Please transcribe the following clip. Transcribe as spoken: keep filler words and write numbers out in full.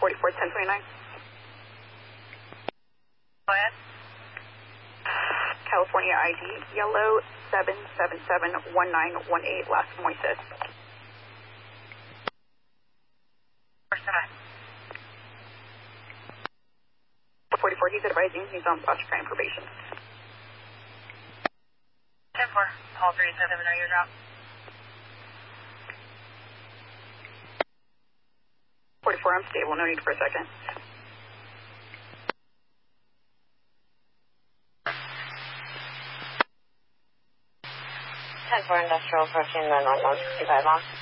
forty-four, ten twenty-nine. Go ahead. California I D, yellow seven seven seven one nine one eight, Las Moises. Where's that? forty-four, he's advising he's on Foster Crime probation. ten four, call three seven, are you drop? forty-four, I'm stable, no need for a second. ten four, industrial approaching the northbound sixty-five on.